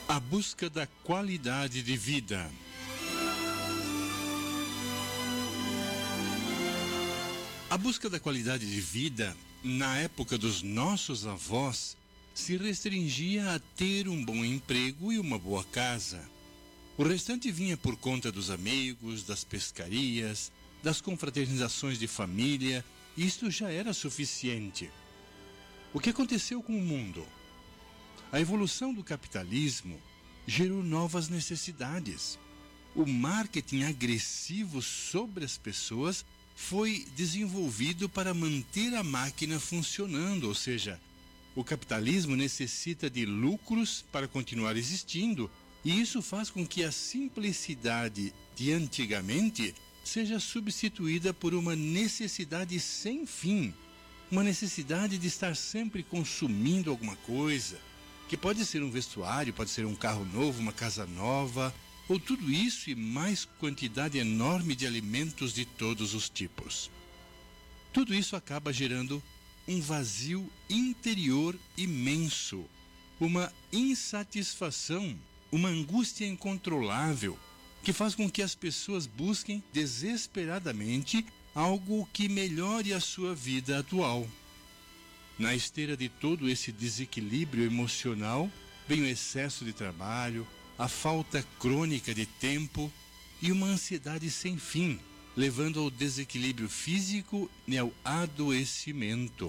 A busca da qualidade de vida. A busca da qualidade de vida, na época dos nossos avós, se restringia a ter um bom emprego e uma boa casa. O restante vinha por conta dos amigos, das pescarias, das confraternizações de família, e isto já era suficiente. O que aconteceu com o mundo? A evolução do capitalismo gerou novas necessidades. O marketing agressivo sobre as pessoas foi desenvolvido para manter a máquina funcionando, ou seja, o capitalismo necessita de lucros para continuar existindo, e isso faz com que a simplicidade de antigamente seja substituída por uma necessidade sem fim, uma necessidade de estar sempre consumindo alguma coisa, que pode ser um vestuário, pode ser um carro novo, uma casa nova, ou tudo isso e mais quantidade enorme de alimentos de todos os tipos. Tudo isso acaba gerando um vazio interior imenso, uma insatisfação, uma angústia incontrolável, que faz com que as pessoas busquem desesperadamente algo que melhore a sua vida atual. Na esteira de todo esse desequilíbrio emocional, vem o excesso de trabalho, a falta crônica de tempo e uma ansiedade sem fim, levando ao desequilíbrio físico e ao adoecimento.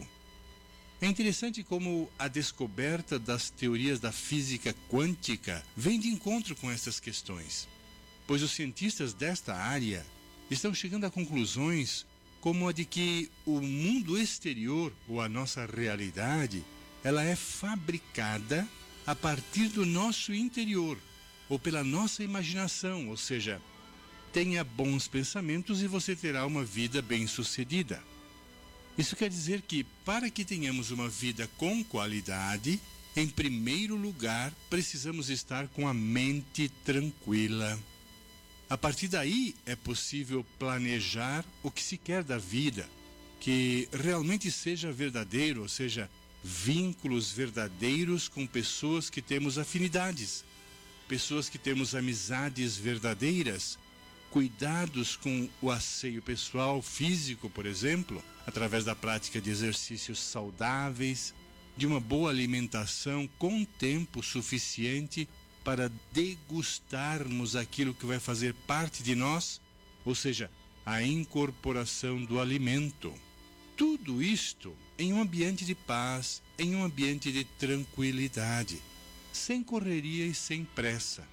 É interessante como a descoberta das teorias da física quântica vem de encontro com essas questões, pois os cientistas desta área estão chegando a conclusões como a de que o mundo exterior, ou a nossa realidade, ela é fabricada a partir do nosso interior, ou pela nossa imaginação, ou seja, tenha bons pensamentos e você terá uma vida bem-sucedida. Isso quer dizer que, para que tenhamos uma vida com qualidade, em primeiro lugar, precisamos estar com a mente tranquila. A partir daí, é possível planejar o que se quer da vida, que realmente seja verdadeiro, ou seja, vínculos verdadeiros com pessoas que temos afinidades, pessoas que temos amizades verdadeiras, cuidados com o asseio pessoal, físico, por exemplo, através da prática de exercícios saudáveis, de uma boa alimentação com tempo suficiente para degustarmos aquilo que vai fazer parte de nós, ou seja, a incorporação do alimento. Tudo isto em um ambiente de paz, em um ambiente de tranquilidade, sem correria e sem pressa.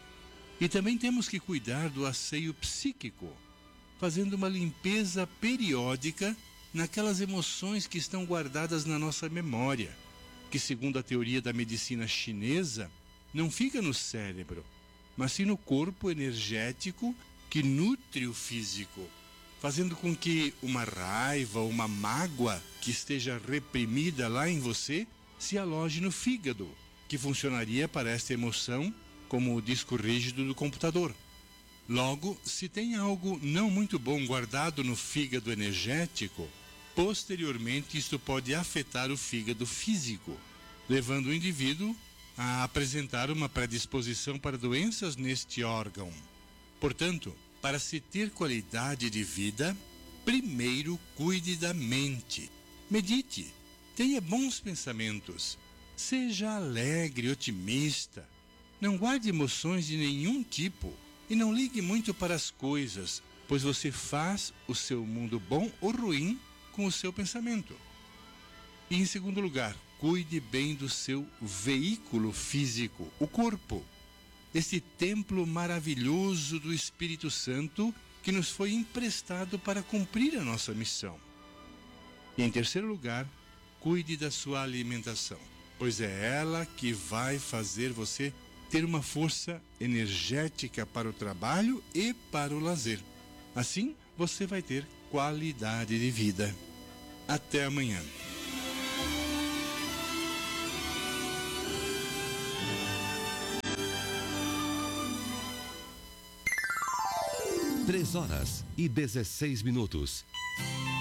E também temos que cuidar do asseio psíquico, fazendo uma limpeza periódica naquelas emoções que estão guardadas na nossa memória, que, segundo a teoria da medicina chinesa, não fica no cérebro, mas sim no corpo energético que nutre o físico, fazendo com que uma raiva, uma mágoa que esteja reprimida lá em você se aloje no fígado, que funcionaria para esta emoção como o disco rígido do computador. Logo, se tem algo não muito bom guardado no fígado energético, posteriormente isto pode afetar o fígado físico, levando o indivíduo a apresentar uma predisposição para doenças neste órgão. Portanto, para se ter qualidade de vida, primeiro cuide da mente. Medite, tenha bons pensamentos, seja alegre, otimista. Não guarde emoções de nenhum tipo e não ligue muito para as coisas, pois você faz o seu mundo bom ou ruim com o seu pensamento. E em segundo lugar, cuide bem do seu veículo físico, o corpo, este templo maravilhoso do Espírito Santo que nos foi emprestado para cumprir a nossa missão. E em terceiro lugar, cuide da sua alimentação, pois é ela que vai fazer você ter uma força energética para o trabalho e para o lazer. Assim, você vai ter qualidade de vida. Até amanhã. 3 horas e 16 minutos.